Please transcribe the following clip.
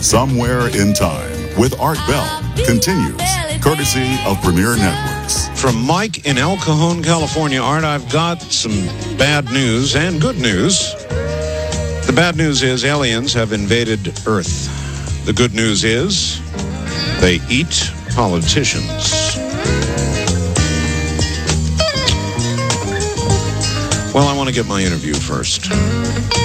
Somewhere in Time with Art Bell continues, courtesy of Premier Networks. From Mike in El Cajon, California. Art, I've got some bad news and good news. The bad news is aliens have invaded Earth. The good news is they eat politicians. Well, I want to get my interview first.